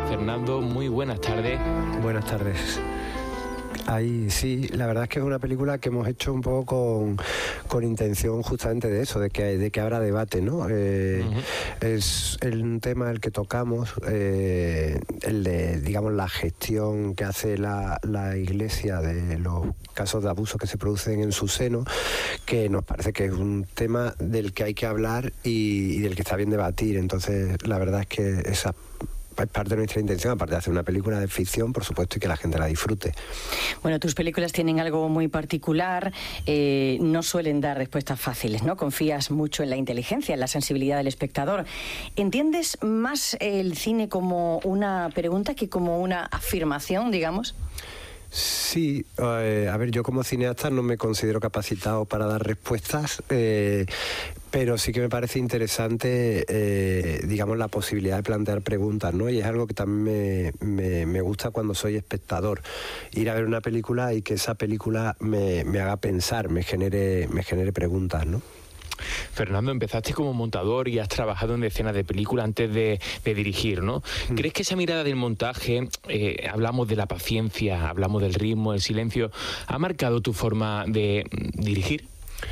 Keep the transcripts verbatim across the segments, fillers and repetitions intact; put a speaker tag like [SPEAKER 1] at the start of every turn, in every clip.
[SPEAKER 1] Fernando, muy buenas tardes.
[SPEAKER 2] Buenas tardes. Ahí sí, la verdad es que es una película que hemos hecho un poco con, con intención justamente de eso, de que, de que habrá debate, ¿no? Eh, uh-huh. Es el, un tema el que tocamos, eh, el de, digamos, la gestión que hace la, la Iglesia de los casos de abuso que se producen en su seno, que nos parece que es un tema del que hay que hablar y, y del que está bien debatir. Entonces, la verdad es que esa es parte de nuestra intención, aparte de hacer una película de ficción, por supuesto, y que la gente la disfrute.
[SPEAKER 3] Bueno, tus películas tienen algo muy particular, eh, no suelen dar respuestas fáciles, ¿no? Confías mucho en la inteligencia, en la sensibilidad del espectador. ¿Entiendes más el cine como una pregunta que como una afirmación, digamos?
[SPEAKER 2] Sí, eh, a ver, yo como cineasta no me considero capacitado para dar respuestas, eh, pero sí que me parece interesante, eh, digamos, la posibilidad de plantear preguntas, ¿no? Y es algo que también me, me, me gusta cuando soy espectador, ir a ver una película y que esa película me, me haga pensar, me genere, me genere preguntas, ¿no?
[SPEAKER 1] Fernando, empezaste como montador y has trabajado en decenas de películas antes de, de dirigir, ¿no? Mm. ¿Crees que esa mirada del montaje, eh, hablamos de la paciencia, hablamos del ritmo, el silencio, ha marcado tu forma de dirigir?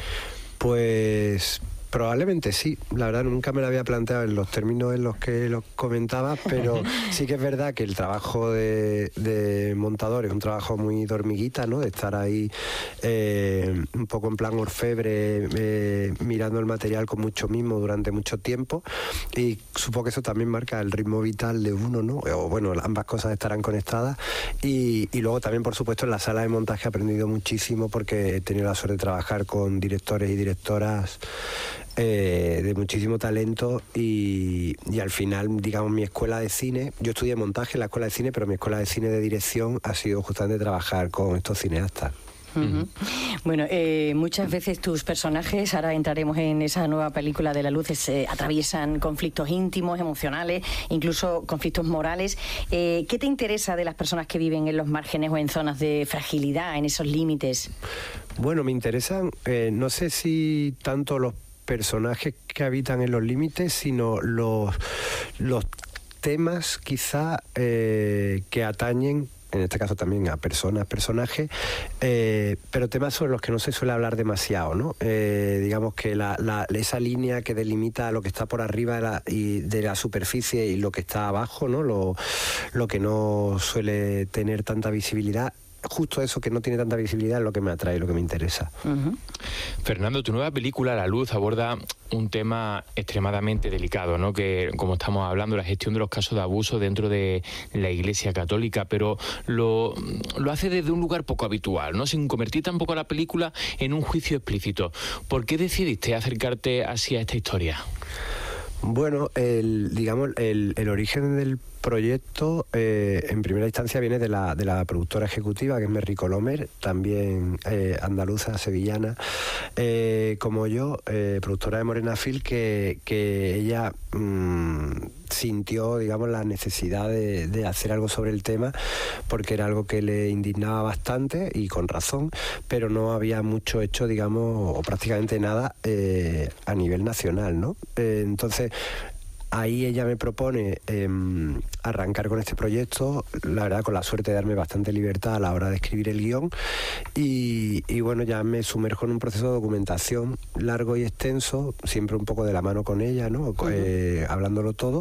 [SPEAKER 2] Pues probablemente sí, la verdad nunca me lo había planteado en los términos en los que lo comentaba, pero sí que es verdad que el trabajo de, de montador es un trabajo muy de hormiguita, ¿no? De estar ahí eh, un poco en plan orfebre, eh, mirando el material con mucho mimo durante mucho tiempo, y supongo que eso también marca el ritmo vital de uno, ¿no? O bueno, ambas cosas estarán conectadas, y, y luego también, por supuesto, en la sala de montaje he aprendido muchísimo porque he tenido la suerte de trabajar con directores y directoras Eh, de muchísimo talento y, y al final, digamos, mi escuela de cine, yo estudié montaje en la escuela de cine, pero mi escuela de cine de dirección ha sido justamente trabajar con estos cineastas.
[SPEAKER 3] Uh-huh. Bueno, eh, muchas veces tus personajes, ahora entraremos en esa nueva película de La Luz, eh, atraviesan conflictos íntimos, emocionales, incluso conflictos morales. Eh, ¿Qué te interesa de las personas que viven en los márgenes o en zonas de fragilidad, en esos límites?
[SPEAKER 2] Bueno, me interesan, eh, no sé si tanto los personajes que habitan en los límites, sino los, los temas quizá eh, que atañen, en este caso también a personas, personajes, eh, pero temas sobre los que no se suele hablar demasiado, ¿no? Eh, digamos que la, la, esa línea que delimita lo que está por arriba de la, y de la superficie y lo que está abajo, ¿no? Lo, lo que no suele tener tanta visibilidad. Justo eso que no tiene tanta visibilidad es lo que me atrae, lo que me interesa.
[SPEAKER 1] Uh-huh. Fernando, tu nueva película La Luz aborda un tema extremadamente delicado, ¿no? Que, como estamos hablando, la gestión de los casos de abuso dentro de la Iglesia Católica, pero lo, lo hace desde un lugar poco habitual, ¿no? Sin convertir tampoco a la película en un juicio explícito. ¿Por qué decidiste acercarte así a esta historia?
[SPEAKER 2] Bueno, el, digamos, el, el origen del proyecto eh, en primera instancia viene de la, de la productora ejecutiva, que es Merry Colomer, también eh, andaluza, sevillana, eh, como yo, eh, productora de Morena Film, que, que ella mmm, sintió, digamos, la necesidad de, de hacer algo sobre el tema, porque era algo que le indignaba bastante, y con razón, pero no había mucho hecho, digamos, o prácticamente nada eh, a nivel nacional, ¿no? Eh, entonces, ahí ella me propone eh, arrancar con este proyecto, la verdad con la suerte de darme bastante libertad a la hora de escribir el guión, y, y bueno, ya me sumerjo en un proceso de documentación largo y extenso, siempre un poco de la mano con ella, ¿no? Uh-huh. eh, hablándolo todo,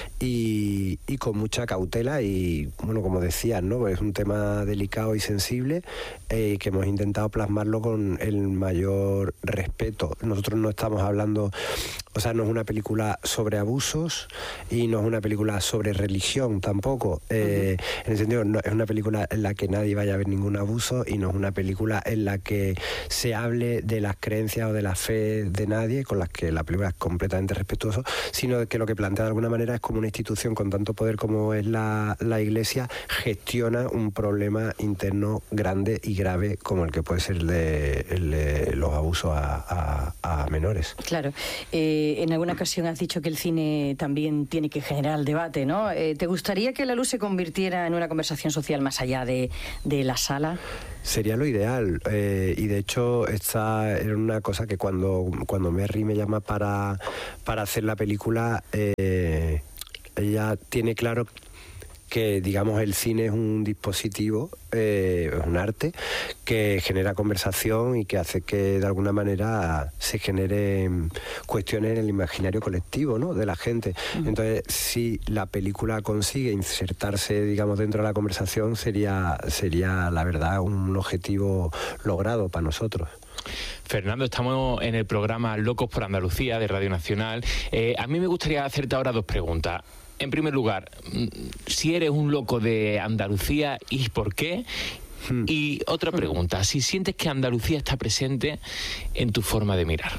[SPEAKER 2] y, y con mucha cautela, y bueno, como decías, ¿no? Es un tema delicado y sensible, eh, que hemos intentado plasmarlo con el mayor respeto. Nosotros no estamos hablando, o sea, no es una película sobre abusos y no es una película sobre religión tampoco. Eh, uh-huh. En el sentido, no es una película en la que nadie vaya a ver ningún abuso, y no es una película en la que se hable de las creencias o de la fe de nadie, con las que la película es completamente respetuosa, sino que lo que plantea de alguna manera es como una institución con tanto poder como es la, la Iglesia gestiona un problema interno grande y grave como el que puede ser el de, el de los abusos a, a, a menores.
[SPEAKER 3] Claro. Eh, en alguna ocasión has dicho que el cine también tiene que generar el debate, ¿no? Eh, ¿Te gustaría que La Luz se convirtiera en una conversación social más allá de, de la sala?
[SPEAKER 2] Sería lo ideal, eh, y de hecho esta era una cosa que cuando, cuando Merry me llama para, para hacer la película, eh, ella tiene claro que, digamos, el cine es un dispositivo, eh, es un arte que genera conversación y que hace que de alguna manera se generen cuestiones en el imaginario colectivo, ¿no?, de la gente. Uh-huh. Entonces, si la película consigue insertarse, digamos, dentro de la conversación, sería, sería la verdad, un objetivo logrado para nosotros.
[SPEAKER 1] Fernando, estamos en el programa Locos por Andalucía de Radio Nacional. Eh, a mí me gustaría hacerte ahora dos preguntas. En primer lugar, si eres un loco de Andalucía y por qué. Hmm. Y otra pregunta, si sientes que Andalucía está presente en tu forma de mirar.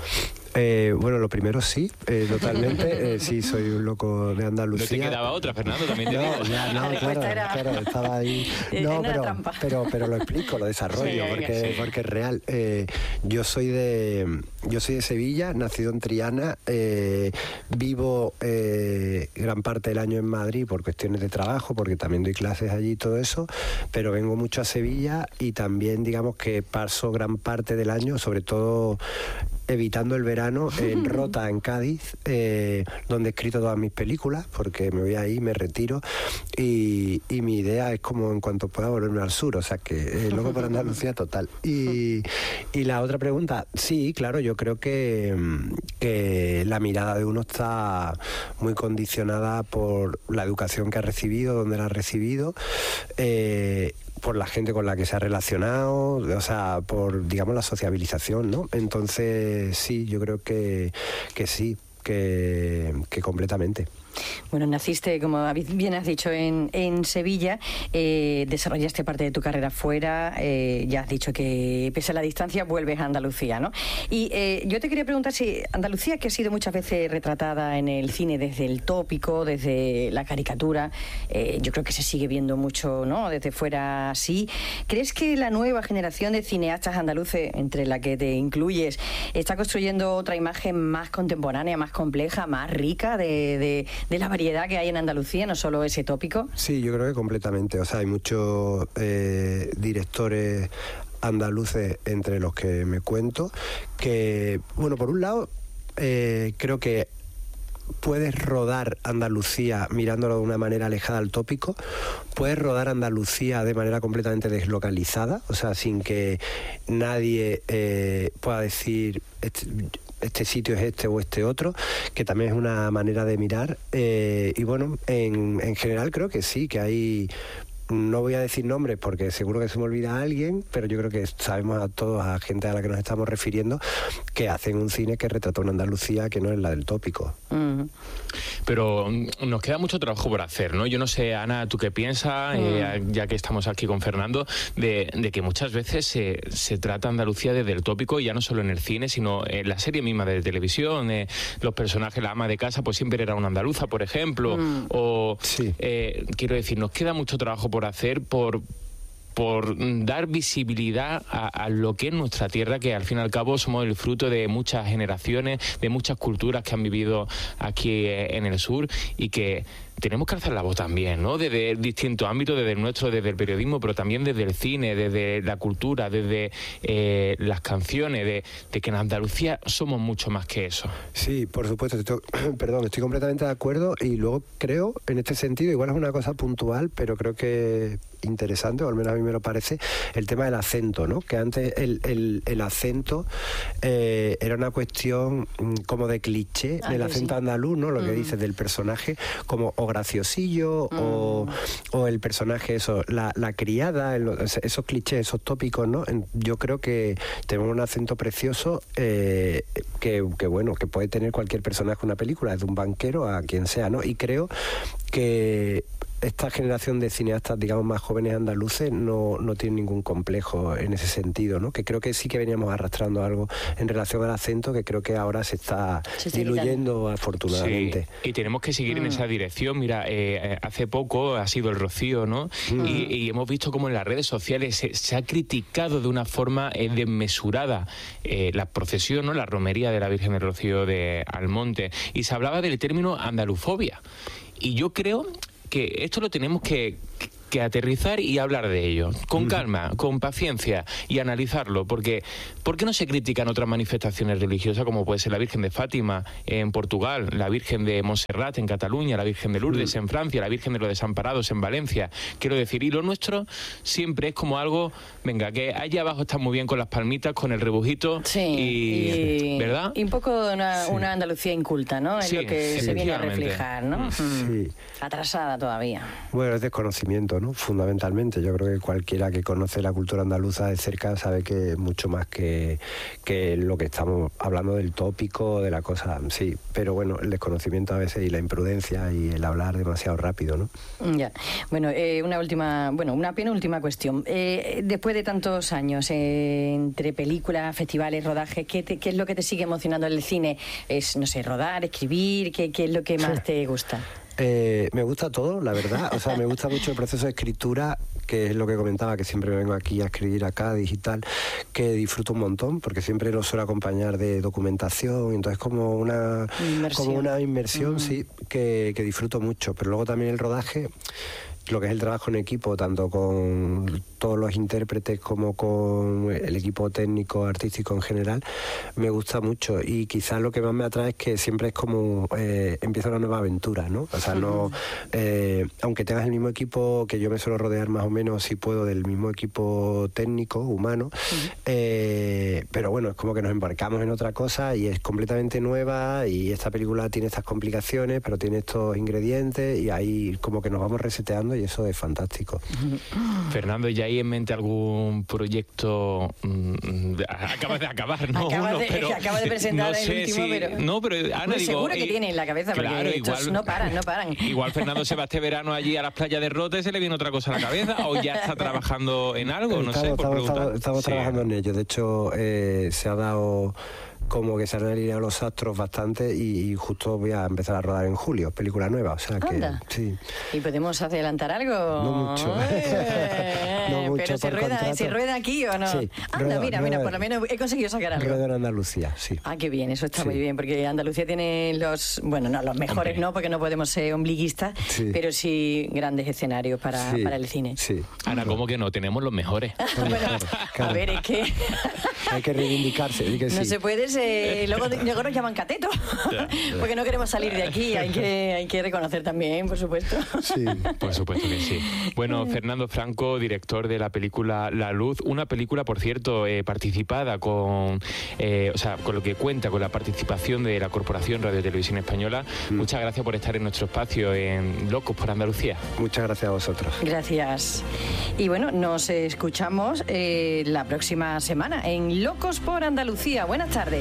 [SPEAKER 2] Eh, bueno, lo primero sí, eh, totalmente. Eh, sí, soy un loco de Andalucía.
[SPEAKER 1] No te quedaba otra, Fernando, también te
[SPEAKER 2] no,
[SPEAKER 1] digo.
[SPEAKER 2] Ya, no, claro,
[SPEAKER 3] era...
[SPEAKER 2] claro, estaba ahí. No, pero, pero, pero lo explico, lo desarrollo, sí, porque, sí. porque es real. Eh, yo soy de yo soy de Sevilla, nacido en Triana, eh, vivo eh, gran parte del año en Madrid por cuestiones de trabajo, porque también doy clases allí y todo eso, pero vengo mucho a Sevilla y también, digamos, que paso gran parte del año, sobre todo evitando el verano, en Rota, en Cádiz, eh, donde he escrito todas mis películas, porque me voy ahí, me retiro, y, y mi idea es como en cuanto pueda volverme al sur, o sea que eh, loco por Andalucía total. Y, y la otra pregunta, sí, claro, yo creo que, que la mirada de uno está muy condicionada por la educación que ha recibido, donde la ha recibido, eh, por la gente con la que se ha relacionado, o sea, por, digamos, la sociabilización, ¿no? Entonces, sí, yo creo que, que sí, que, que completamente.
[SPEAKER 3] Bueno, naciste, como bien has dicho, en, en Sevilla, eh, desarrollaste parte de tu carrera fuera, eh, ya has dicho que pese a la distancia vuelves a Andalucía, ¿no? Y eh, yo te quería preguntar si Andalucía, que ha sido muchas veces retratada en el cine desde el tópico, desde la caricatura, eh, yo creo que se sigue viendo mucho, ¿no?, desde fuera así. ¿Crees que la nueva generación de cineastas andaluces, entre la que te incluyes, está construyendo otra imagen más contemporánea, más compleja, más rica de... de de la variedad que hay en Andalucía, no solo ese tópico?
[SPEAKER 2] Sí, yo creo que completamente. O sea, hay muchos eh, directores andaluces, entre los que me cuento, que, bueno, por un lado, eh, creo que puedes rodar Andalucía mirándolo de una manera alejada al tópico, puedes rodar Andalucía de manera completamente deslocalizada, o sea, sin que nadie eh, pueda decir... Este, este sitio es este o este otro, que también es una manera de mirar, eh, y bueno, en, en general creo que sí, que hay... No voy a decir nombres porque seguro que se me olvida a alguien, pero yo creo que sabemos a todos, a gente a la que nos estamos refiriendo, que hacen un cine que retrata una Andalucía que no es la del tópico. Mm.
[SPEAKER 1] Pero nos queda mucho trabajo por hacer, ¿no? Yo no sé, Ana, ¿tú qué piensas, mm. eh, ya que estamos aquí con Fernando, de, de que muchas veces se, se trata Andalucía desde el tópico, ya no solo en el cine, sino en la serie misma de televisión, eh, los personajes, la ama de casa, pues siempre era una andaluza, por ejemplo, mm. o... Sí. Eh, quiero decir, nos queda mucho trabajo por por hacer, por, por dar visibilidad a, a lo que es nuestra tierra, que al fin y al cabo somos el fruto de muchas generaciones, de muchas culturas que han vivido aquí en el sur, y que tenemos que alzar la voz también, ¿no? Desde distintos ámbitos, desde el nuestro, desde el periodismo, pero también desde el cine, desde la cultura, desde eh, las canciones, de, de que en Andalucía somos mucho más que eso.
[SPEAKER 2] Sí, por supuesto, estoy, perdón, estoy completamente de acuerdo, y luego creo, en este sentido, igual es una cosa puntual, pero creo que interesante, o al menos a mí me lo parece, el tema del acento, ¿no? Que antes el, el, el acento eh, era una cuestión como de cliché, ah, del acento sí. andaluz, ¿no? Lo mm. que dices del personaje, como o graciosillo, mm. o, o el personaje, eso, la, la criada, el, esos clichés, esos tópicos, ¿no? Yo creo que tenemos un acento precioso eh, que, que, bueno, que puede tener cualquier personaje en una película, desde un banquero a quien sea, ¿no? Y creo que esta generación de cineastas, digamos, más jóvenes andaluces no, no tienen ningún complejo en ese sentido, ¿no? Que creo que sí que veníamos arrastrando algo en relación al acento, que creo que ahora se está, se está diluyendo quitando. Afortunadamente.
[SPEAKER 1] Sí, y tenemos que seguir mm. en esa dirección. Mira, eh, hace poco ha sido el Rocío, ¿no? Mm. Y, y hemos visto cómo en las redes sociales se, se ha criticado de una forma eh, desmesurada eh, la procesión, ¿no? La romería de la Virgen del Rocío de Almonte. Y se hablaba del término andalufobia. Y yo creo que esto lo tenemos que, que aterrizar y hablar de ello, con mm. calma, con paciencia y analizarlo, porque ¿por qué no se critican otras manifestaciones religiosas como puede ser la Virgen de Fátima en Portugal, la Virgen de Montserrat en Cataluña, la Virgen de Lourdes mm. en Francia, la Virgen de los Desamparados en Valencia? Quiero decir, y lo nuestro siempre es como algo, venga, que allá abajo está muy bien con las palmitas, con el rebujito,
[SPEAKER 3] sí,
[SPEAKER 1] y,
[SPEAKER 3] y
[SPEAKER 1] ¿verdad?
[SPEAKER 3] Y un poco una, sí. una Andalucía inculta, ¿no? Es sí, lo que se viene a reflejar, ¿no?
[SPEAKER 2] Sí.
[SPEAKER 3] Atrasada todavía.
[SPEAKER 2] Bueno, es desconocimiento, ¿no? Fundamentalmente. Yo creo que cualquiera que conoce la cultura andaluza de cerca sabe que es mucho más que, que lo que estamos hablando del tópico, de la cosa, sí. Pero bueno, el desconocimiento a veces y la imprudencia y el hablar demasiado rápido, ¿no?
[SPEAKER 3] Ya. Bueno, eh, una última, bueno, una penúltima cuestión. Eh, después de tantos años, eh, entre películas, festivales, rodajes, ¿qué, te, ¿qué es lo que te sigue emocionando en el cine? Es, no sé, rodar, escribir, ¿qué, qué es lo que más te gusta?
[SPEAKER 2] Eh, me gusta todo, la verdad. O sea, me gusta mucho el proceso de escritura, que es lo que comentaba, que siempre vengo aquí a escribir a Cádiz y tal, que disfruto un montón, porque siempre lo suelo acompañar de documentación, entonces como una inmersión, como una inmersión uh-huh. sí, que, que disfruto mucho. Pero luego también el rodaje, lo que es el trabajo en equipo, tanto con todos los intérpretes como con el equipo técnico, artístico en general, me gusta mucho. Y quizás lo que más me atrae es que siempre es como eh, empieza una nueva aventura, ¿no? O sea, no eh, aunque tengas el mismo equipo, que yo me suelo rodear más o menos, si puedo, del mismo equipo técnico, humano, uh-huh. eh, pero bueno, es como que nos embarcamos en otra cosa y es completamente nueva, y esta película tiene estas complicaciones, pero tiene estos ingredientes, y ahí como que nos vamos reseteando, y eso es fantástico.
[SPEAKER 1] Fernando, ¿ya hay en mente algún proyecto? Mmm, acabas de acabar, ¿no?
[SPEAKER 3] Acabas
[SPEAKER 1] Uno,
[SPEAKER 3] de,
[SPEAKER 1] pero
[SPEAKER 3] acaba de presentar
[SPEAKER 1] no
[SPEAKER 3] el
[SPEAKER 1] sé
[SPEAKER 3] último,
[SPEAKER 1] si,
[SPEAKER 3] pero...
[SPEAKER 1] No, pero Ana,
[SPEAKER 3] pues
[SPEAKER 1] digo...
[SPEAKER 3] seguro que
[SPEAKER 1] eh,
[SPEAKER 3] tiene en la cabeza, porque
[SPEAKER 1] claro,
[SPEAKER 3] estos
[SPEAKER 1] igual,
[SPEAKER 3] no paran, no paran.
[SPEAKER 1] Igual Fernando se va este verano allí a las playas de Rota y se le viene otra cosa a la cabeza, o ya está trabajando en algo, no
[SPEAKER 2] estamos,
[SPEAKER 1] sé, por
[SPEAKER 2] estamos,
[SPEAKER 1] preguntar.
[SPEAKER 2] Estamos, estamos sí. trabajando en ello. De hecho, eh, se ha dado... como que se han alineado los astros bastante, y, y justo voy a empezar a rodar en julio, película nueva, o sea que
[SPEAKER 3] Anda.
[SPEAKER 2] sí.
[SPEAKER 3] ¿Y podemos adelantar algo?
[SPEAKER 2] No mucho.
[SPEAKER 3] Eh,
[SPEAKER 2] no mucho.
[SPEAKER 3] Pero se rueda, ¿se rueda aquí o no?
[SPEAKER 2] Sí.
[SPEAKER 3] Anda,
[SPEAKER 2] rueda,
[SPEAKER 3] mira,
[SPEAKER 2] rueda,
[SPEAKER 3] mira, por lo menos he conseguido sacar algo.
[SPEAKER 2] Rueda en Andalucía, sí.
[SPEAKER 3] Ah, qué bien, eso está
[SPEAKER 2] sí.
[SPEAKER 3] muy bien, porque Andalucía tiene los, bueno, no, los mejores Hombre. no, porque no podemos ser ombliguistas, sí. pero sí grandes escenarios para,
[SPEAKER 2] sí.
[SPEAKER 3] para el cine.
[SPEAKER 2] Sí.
[SPEAKER 1] Ana, ¿cómo que no? Tenemos los mejores.
[SPEAKER 3] Bueno, claro. A ver, es que...
[SPEAKER 2] hay que reivindicarse. Que
[SPEAKER 3] no
[SPEAKER 2] sí.
[SPEAKER 3] se puede ser... Luego, luego nos llaman cateto, yeah, yeah. porque no queremos salir de aquí, hay que, hay que reconocer también, por supuesto.
[SPEAKER 2] Sí,
[SPEAKER 1] por supuesto que sí. Bueno, Fernando Franco, director de la película La Luz, una película, por cierto, eh, participada con, eh, o sea, con lo que cuenta con la participación de la Corporación Radio Televisión Española. Mm. Muchas gracias por estar en nuestro espacio en Locos por Andalucía.
[SPEAKER 2] Muchas gracias a vosotros.
[SPEAKER 3] Gracias. Y bueno, nos escuchamos eh, la próxima semana en Locos por Andalucía. Buenas tardes.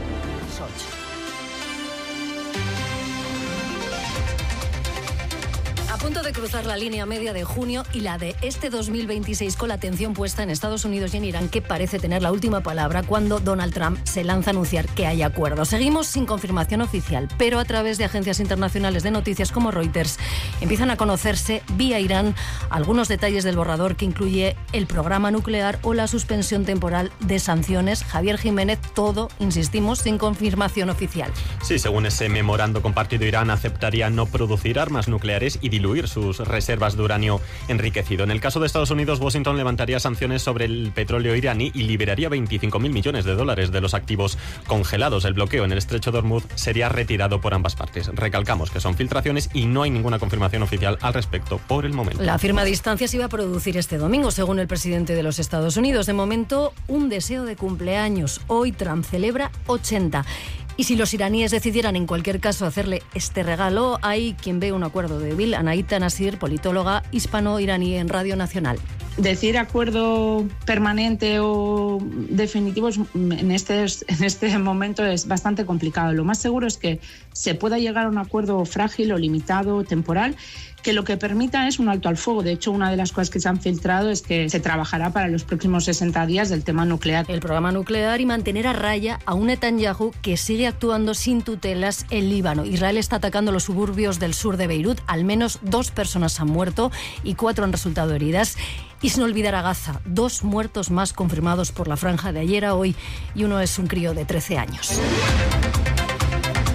[SPEAKER 4] A punto de cruzar la línea media de junio y la de este dos mil veintiséis, con la atención puesta en Estados Unidos y en Irán, que parece tener la última palabra cuando Donald Trump se lanza a anunciar que hay acuerdo. Seguimos sin confirmación oficial, pero a través de agencias internacionales de noticias como Reuters empiezan a conocerse vía Irán algunos detalles del borrador que incluye el programa nuclear o la suspensión temporal de sanciones. Javier Jiménez, todo, insistimos, sin confirmación oficial.
[SPEAKER 5] Sí, según ese memorando compartido, Irán aceptaría no producir armas nucleares y diluir sus reservas de uranio enriquecido. En el caso de Estados Unidos, Washington levantaría sanciones sobre el petróleo iraní y liberaría veinticinco mil millones de dólares de los activos congelados. El bloqueo en el estrecho de Hormuz sería retirado por ambas partes. Recalcamos que son filtraciones y no hay ninguna confirmación oficial al respecto por el momento.
[SPEAKER 4] La firma a distancia se iba a producir este domingo, según el presidente de los Estados Unidos. De momento, un deseo de cumpleaños. Hoy Trump celebra ochenta. Y si los iraníes decidieran en cualquier caso hacerle este regalo, hay quien ve un acuerdo débil. Anaíta Nasir, politóloga hispano-iraní en Radio Nacional.
[SPEAKER 6] Decir acuerdo permanente o definitivo en este, en este momento es bastante complicado. Lo más seguro es que se pueda llegar a un acuerdo frágil o limitado, temporal, que lo que permita es un alto al fuego. De hecho, una de las cosas que se han filtrado es que se trabajará para los próximos sesenta días del tema nuclear.
[SPEAKER 4] El programa nuclear y mantener a raya a un Netanyahu que sigue actuando sin tutelas en Líbano. Israel está atacando los suburbios del sur de Beirut. Al menos dos personas han muerto y cuatro han resultado heridas. Y sin olvidar a Gaza, dos muertos más confirmados por la franja de ayer a hoy, y uno es un crío de trece años.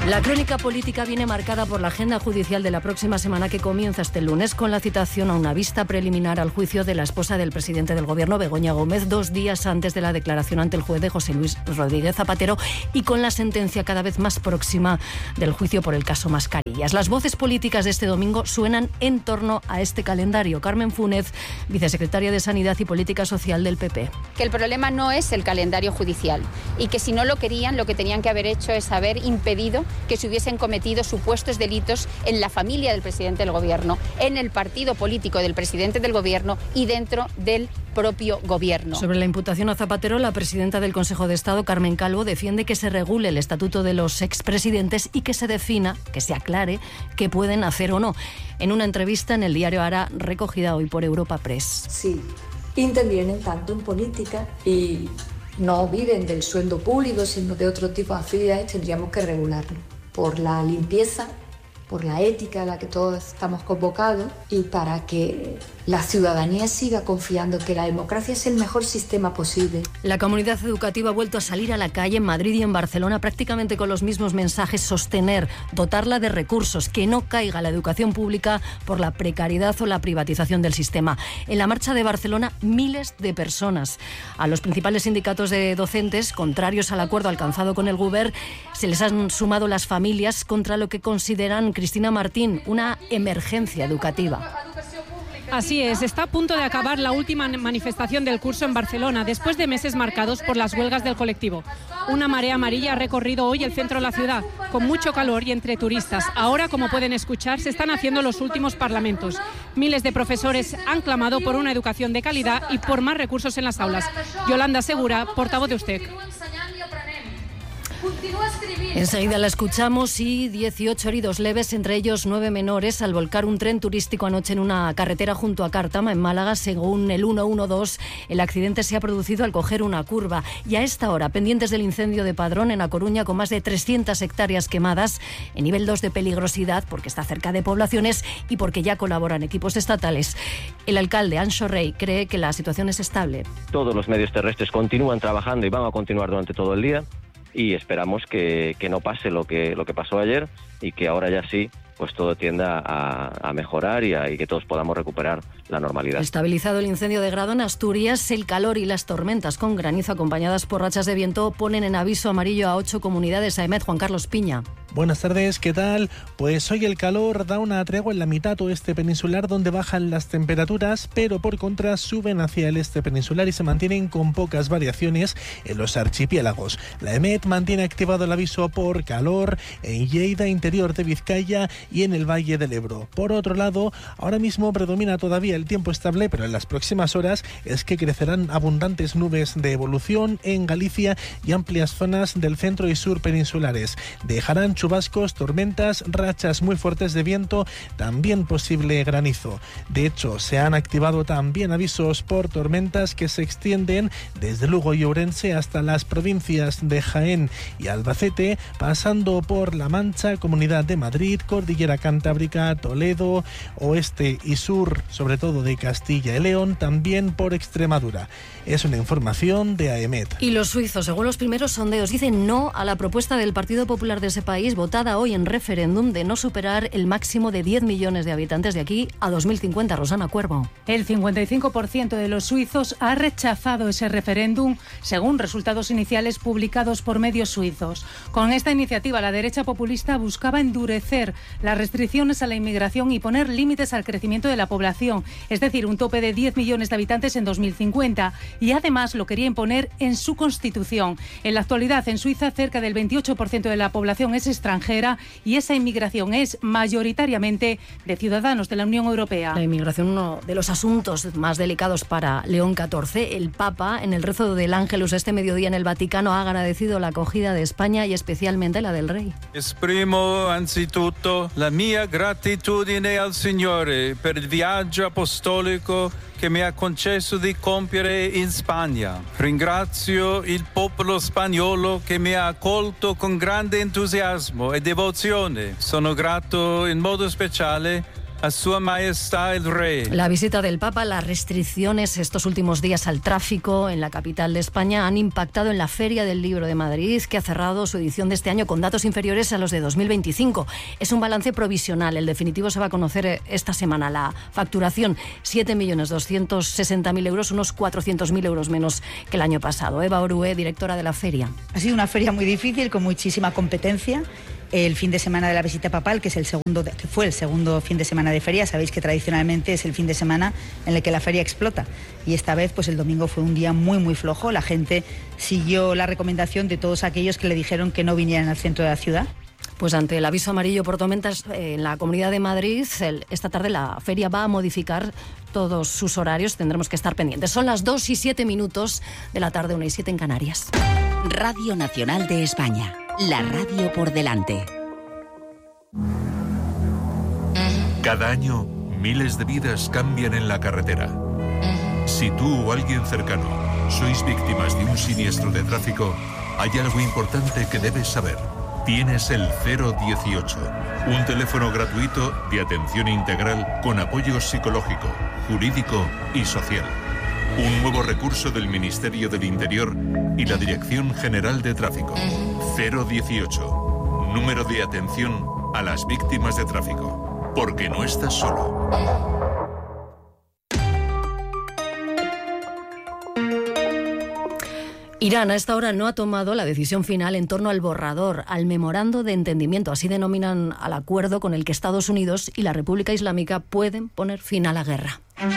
[SPEAKER 4] La crónica política viene marcada por la agenda judicial de la próxima semana, que comienza este lunes con la citación a una vista preliminar al juicio de la esposa del presidente del Gobierno, Begoña Gómez, dos días antes de la declaración ante el juez de José Luis Rodríguez Zapatero, y con la sentencia cada vez más próxima del juicio por el caso Mascarillas. Las voces políticas de este domingo suenan en torno a este calendario. Carmen Fúnez, vicesecretaria de Sanidad y Política Social del P P.
[SPEAKER 7] Que el problema no es el calendario judicial y que si no lo querían, lo que tenían que haber hecho es haber impedido que se hubiesen cometido supuestos delitos en la familia del presidente del Gobierno, en el partido político del presidente del Gobierno y dentro del propio Gobierno.
[SPEAKER 4] Sobre la imputación a Zapatero, la presidenta del Consejo de Estado, Carmen Calvo, defiende que se regule el estatuto de los expresidentes y que se defina, que se aclare, qué pueden hacer o no. En una entrevista en el diario Ara, recogida hoy por Europa Press.
[SPEAKER 8] Sí, intervienen tanto en política y no viven del sueldo público, sino de otro tipo de actividades, tendríamos que regularlo. Por la limpieza, por la ética a la que todos estamos convocados y para que la ciudadanía siga confiando que la democracia es el mejor sistema posible.
[SPEAKER 4] La comunidad educativa ha vuelto a salir a la calle en Madrid y en Barcelona prácticamente con los mismos mensajes: sostener, dotarla de recursos, que no caiga la educación pública por la precariedad o la privatización del sistema. En la marcha de Barcelona, miles de personas. A los principales sindicatos de docentes, contrarios al acuerdo alcanzado con el Govern, se les han sumado las familias contra lo que consideran, Cristina Martín, una emergencia educativa.
[SPEAKER 9] Así es, está a punto de acabar la última manifestación del curso en Barcelona, después de meses marcados por las huelgas del colectivo. Una marea amarilla ha recorrido hoy el centro de la ciudad, con mucho calor y entre turistas. Ahora, como pueden escuchar, se están haciendo los últimos parlamentos. Miles de profesores han clamado por una educación de calidad y por más recursos en las aulas. Yolanda Segura, portavoz de U S T E C.
[SPEAKER 4] Enseguida la escuchamos. Y dieciocho heridos leves, entre ellos nueve menores, al volcar un tren turístico anoche en una carretera junto a Cártama, en Málaga. Según el ciento doce, el accidente se ha producido al coger una curva. Y a esta hora, pendientes del incendio de Padrón en A Coruña, con más de trescientas hectáreas quemadas, en nivel dos de peligrosidad, porque está cerca de poblaciones y porque ya colaboran equipos estatales. El alcalde, Anxo Rey, cree que la situación es estable.
[SPEAKER 10] Todos los medios terrestres continúan trabajando y van a continuar durante todo el día. Y esperamos que, que no pase lo que, lo que pasó ayer y que ahora ya sí, pues todo tienda a, a mejorar y, a, y que todos podamos recuperar la normalidad.
[SPEAKER 4] Estabilizado el incendio de grado en Asturias, el calor y las tormentas con granizo acompañadas por rachas de viento ponen en aviso amarillo a ocho comunidades. A Emet, Juan Carlos Piña.
[SPEAKER 11] Buenas tardes, ¿qué tal? Pues hoy el calor da una tregua en la mitad oeste peninsular, donde bajan las temperaturas, pero por contra suben hacia el este peninsular y se mantienen con pocas variaciones en los archipiélagos. La Emet mantiene activado el aviso por calor en Lleida, interior de Vizcaya y en el Valle del Ebro. Por otro lado, ahora mismo predomina todavía el tiempo estable, pero en las próximas horas es que crecerán abundantes nubes de evolución en Galicia y amplias zonas del centro y sur peninsulares. Dejarán chubascos, tormentas, rachas muy fuertes de viento, también posible granizo. De hecho, se han activado también avisos por tormentas que se extienden desde Lugo y Ourense hasta las provincias de Jaén y Albacete, pasando por La Mancha, Comunidad de Madrid, Cordillera Cantábrica, Toledo, oeste y sur, sobre todo de Castilla y León, también por Extremadura. Es una información de AEMET.
[SPEAKER 4] Y los suizos, según los primeros sondeos, dicen no a la propuesta del Partido Popular de ese país, votada hoy en referéndum, de no superar el máximo de diez millones de habitantes de aquí a dos mil cincuenta. Rosana Cuervo.
[SPEAKER 12] El cincuenta y cinco por ciento de los suizos ha rechazado ese referéndum, según resultados iniciales publicados por medios suizos. Con esta iniciativa, la derecha populista buscaba endurecer las restricciones a la inmigración y poner límites al crecimiento de la población, es decir, un tope de diez millones de habitantes en dos mil cincuenta. Y además lo quería imponer en su constitución. En la actualidad, en Suiza, cerca del veintiocho por ciento de la población es extranjera y esa inmigración es mayoritariamente de ciudadanos de la Unión Europea.
[SPEAKER 4] La inmigración, uno de los asuntos más delicados para León catorce. El Papa, en el rezo del Ángelus este mediodía en el Vaticano, ha agradecido la acogida de España y especialmente la del Rey.
[SPEAKER 13] Esprimo anzitutto la mia gratitudine al Signore per il viaggio apostolico che mi ha concesso di compiere in Spagna. Ringrazio il popolo spagnolo che mi ha accolto con grande entusiasmo e devozione. Sono grato in modo speciale a Sua Maestà el Rey.
[SPEAKER 4] La visita del Papa, las restricciones estos últimos días al tráfico en la capital de España han impactado en la Feria del Libro de Madrid, que ha cerrado su edición de este año con datos inferiores a los de dos mil veinticinco. Es un balance provisional, el definitivo se va a conocer esta semana. La facturación, siete millones doscientos sesenta mil euros, unos cuatrocientos mil euros menos que el año pasado. Eva Orué, directora de la feria.
[SPEAKER 14] Ha sido una feria muy difícil, con muchísima competencia. El fin de semana de la visita papal, que es el segundo, que fue el segundo fin de semana de feria, sabéis que tradicionalmente es el fin de semana en el que la feria explota. Y esta vez, pues el domingo fue un día muy, muy flojo. La gente siguió la recomendación de todos aquellos que le dijeron que no vinieran al centro de la ciudad.
[SPEAKER 4] Pues ante el aviso amarillo por tormentas en la Comunidad de Madrid, el, esta tarde la feria va a modificar todos sus horarios. Tendremos que estar pendientes. Son las dos y siete minutos de la tarde, una y siete en Canarias.
[SPEAKER 15] Radio Nacional de España. La radio por delante.
[SPEAKER 16] Cada año, miles de vidas cambian en la carretera. Si tú o alguien cercano sois víctimas de un siniestro de tráfico, hay algo importante que debes saber. Tienes el cero dieciocho, un teléfono gratuito de atención integral con apoyo psicológico, jurídico y social. Un nuevo recurso del Ministerio del Interior y la Dirección General de Tráfico. cero dieciocho, número de atención a las víctimas de tráfico. Porque no estás solo.
[SPEAKER 4] Irán a esta hora no ha tomado la decisión final en torno al borrador, al memorando de entendimiento, así denominan al acuerdo con el que Estados Unidos y la República Islámica pueden poner fin a la guerra.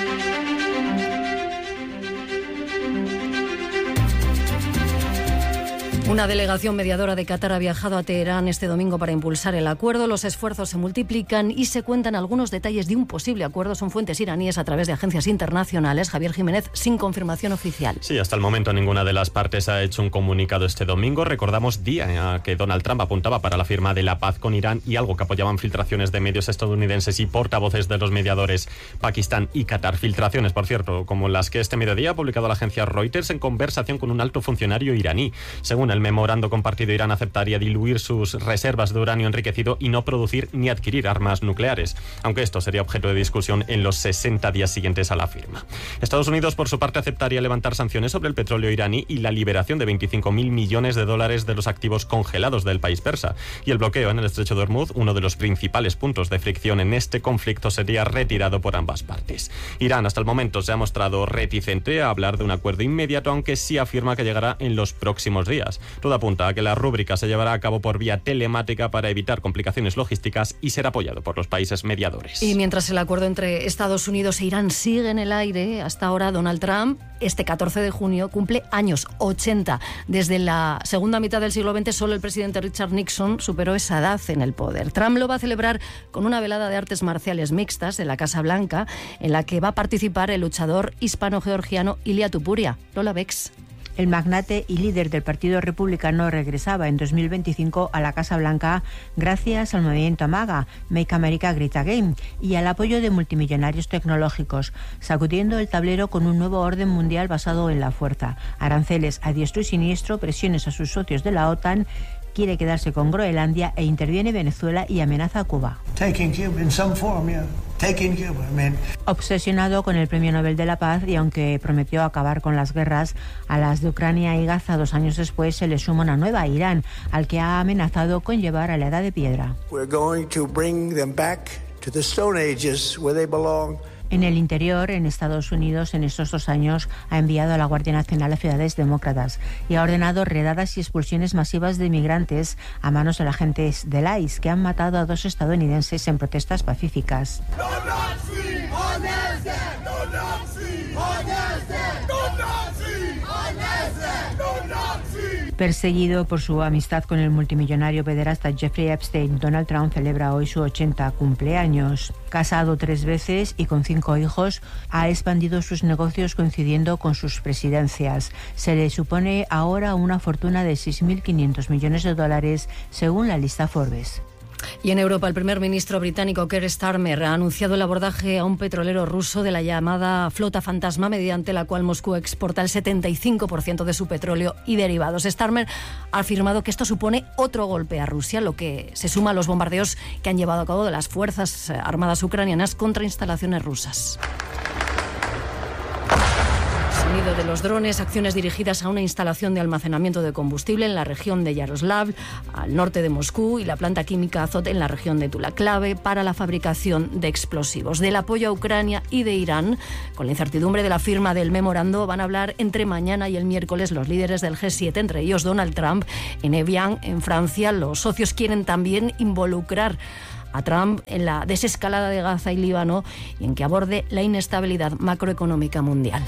[SPEAKER 4] Una delegación mediadora de Qatar ha viajado a Teherán este domingo para impulsar el acuerdo. Los esfuerzos se multiplican y se cuentan algunos detalles de un posible acuerdo. Son fuentes iraníes a través de agencias internacionales. Javier Jiménez, sin confirmación oficial.
[SPEAKER 5] Sí, hasta el momento ninguna de las partes ha hecho un comunicado este domingo. Recordamos día que Donald Trump apuntaba para la firma de la paz con Irán y algo que apoyaban filtraciones de medios estadounidenses y portavoces de los mediadores Pakistán y Qatar. Filtraciones, por cierto, como las que este mediodía ha publicado la agencia Reuters en conversación con un alto funcionario iraní. Según el memorando compartido, Irán aceptaría diluir sus reservas de uranio enriquecido y no producir ni adquirir armas nucleares, aunque esto sería objeto de discusión en los sesenta días siguientes a la firma. Estados Unidos, por su parte, aceptaría levantar sanciones sobre el petróleo iraní y la liberación de veinticinco mil millones de dólares de los activos congelados del país persa. Y el bloqueo en el estrecho de Hormuz, uno de los principales puntos de fricción en este conflicto, sería retirado por ambas partes. Irán, hasta el momento, se ha mostrado reticente a hablar de un acuerdo inmediato, aunque sí afirma que llegará en los próximos días. Todo apunta a que la rúbrica se llevará a cabo por vía telemática para evitar complicaciones logísticas y ser apoyado por los países mediadores.
[SPEAKER 4] Y mientras el acuerdo entre Estados Unidos e Irán sigue en el aire, hasta ahora Donald Trump, este catorce de junio, cumple años ochenta. Desde la segunda mitad del siglo veinte, solo el presidente Richard Nixon superó esa edad en el poder. Trump lo va a celebrar con una velada de artes marciales mixtas en la Casa Blanca, en la que va a participar el luchador hispano-georgiano Ilia Tupuria. Lola Bex.
[SPEAKER 17] El magnate y líder del Partido Republicano regresaba en dos mil veinticinco a la Casa Blanca gracias al movimiento MAGA, Make America Great Again, y al apoyo de multimillonarios tecnológicos, sacudiendo el tablero con un nuevo orden mundial basado en la fuerza. Aranceles a diestro y siniestro, presiones a sus socios de la OTAN, quiere quedarse con Groenlandia e interviene Venezuela y amenaza a Cuba.
[SPEAKER 18] Taking Cuba in some form, yeah. Taking Cuba, I mean.
[SPEAKER 17] Obsesionado con el Premio Nobel de la Paz, y aunque prometió acabar con las guerras, a las de Ucrania y Gaza dos años después se le suma una nueva, Irán, al que ha amenazado con llevar a la Edad de Piedra.
[SPEAKER 18] We're going to bring them back to the Stone Ages where they belong.
[SPEAKER 17] En el interior, en Estados Unidos, en estos dos años, ha enviado a la Guardia Nacional a ciudades demócratas y ha ordenado redadas y expulsiones masivas de inmigrantes a manos de los agentes del I C E, que han matado a dos estadounidenses en protestas pacíficas. Perseguido por su amistad con el multimillonario pederasta Jeffrey Epstein, Donald Trump celebra hoy su ochenta cumpleaños. Casado tres veces y con cinco hijos, ha expandido sus negocios coincidiendo con sus presidencias. Se le supone ahora una fortuna de seis mil quinientos millones de dólares, según la lista Forbes.
[SPEAKER 4] Y en Europa, el primer ministro británico Keir Starmer ha anunciado el abordaje a un petrolero ruso de la llamada flota fantasma, mediante la cual Moscú exporta el setenta y cinco por ciento de su petróleo y derivados. Starmer ha afirmado que esto supone otro golpe a Rusia, lo que se suma a los bombardeos que han llevado a cabo de las fuerzas armadas ucranianas contra instalaciones rusas. De los drones, acciones dirigidas a una instalación de almacenamiento de combustible en la región de Yaroslav, al norte de Moscú, y la planta química Azot en la región de Tula, clave para la fabricación de explosivos. Del apoyo a Ucrania y de Irán, con la incertidumbre de la firma del memorando, van a hablar entre mañana y el miércoles los líderes del G siete, entre ellos Donald Trump, en Evian, en Francia. Los socios quieren también involucrar a Trump en la desescalada de Gaza y Líbano y en que aborde la inestabilidad macroeconómica mundial.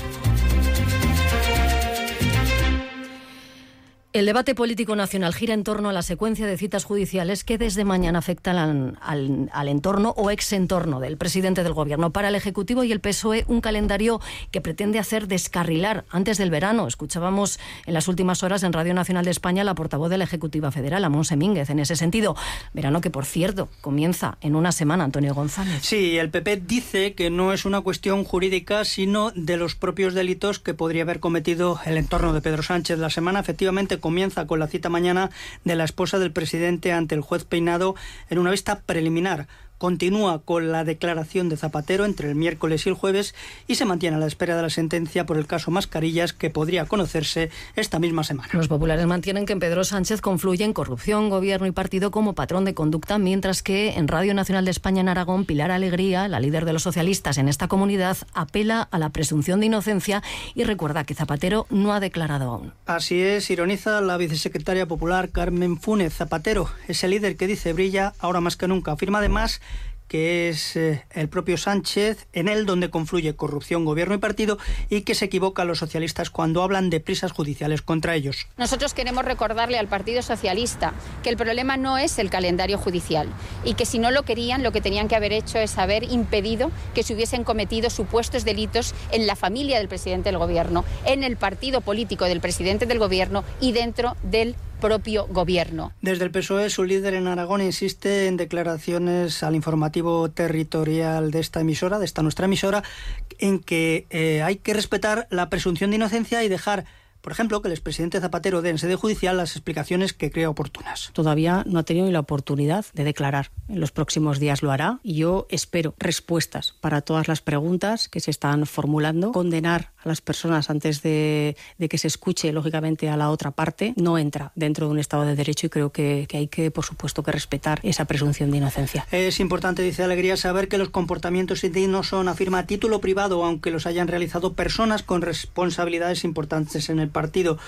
[SPEAKER 4] El debate político nacional gira en torno a la secuencia de citas judiciales que desde mañana afectan al, al, al entorno o exentorno del presidente del Gobierno. Para el Ejecutivo y el P S O E, un calendario que pretende hacer descarrilar antes del verano. Escuchábamos en las últimas horas en Radio Nacional de España la portavoz de la Ejecutiva Federal, a Montse Mínguez, en ese sentido. Verano que, por cierto, comienza en una semana. Antonio González.
[SPEAKER 19] Sí, el P P dice que no es una cuestión jurídica, sino de los propios delitos que podría haber cometido el entorno de Pedro Sánchez. La semana, efectivamente, comienza con la cita mañana de la esposa del presidente ante el juez Peinado en una vista preliminar. Continúa con la declaración de Zapatero entre el miércoles y el jueves y se mantiene a la espera de la sentencia por el caso Mascarillas, que podría conocerse esta misma semana.
[SPEAKER 4] Los populares mantienen que en Pedro Sánchez confluyen corrupción, gobierno y partido como patrón de conducta, mientras que en Radio Nacional de España en Aragón, Pilar Alegría, la líder de los socialistas en esta comunidad, apela a la presunción de inocencia y recuerda que Zapatero no ha declarado aún.
[SPEAKER 19] Así es, ironiza la vicesecretaria popular Carmen Fúnez. Zapatero, ese líder que dice brilla ahora más que nunca. Afirma además que es eh, el propio Sánchez, en él donde confluye corrupción, gobierno y partido, y que se equivocan los socialistas cuando hablan de prisas judiciales contra ellos.
[SPEAKER 7] Nosotros queremos recordarle al Partido Socialista que el problema no es el calendario judicial y que si no lo querían, lo que tenían que haber hecho es haber impedido que se hubiesen cometido supuestos delitos en la familia del presidente del Gobierno, en el partido político del presidente del Gobierno y dentro del propio gobierno.
[SPEAKER 19] Desde el P S O E, su líder en Aragón insiste en declaraciones al informativo territorial de esta emisora, de esta nuestra emisora, en que eh, hay que respetar la presunción de inocencia y dejar, por ejemplo, que el expresidente Zapatero dé en sede judicial las explicaciones que crea oportunas.
[SPEAKER 20] Todavía no ha tenido ni la oportunidad de declarar. En los próximos días lo hará y yo espero respuestas para todas las preguntas que se están formulando. Condenar a las personas antes de, de que se escuche, lógicamente, a la otra parte no entra dentro de un Estado de Derecho y creo que, que hay que, por supuesto, que respetar esa presunción de inocencia.
[SPEAKER 19] Es importante, dice Alegría, saber que los comportamientos indignos son, afirma, a título privado, aunque los hayan realizado personas con responsabilidades importantes en el partido.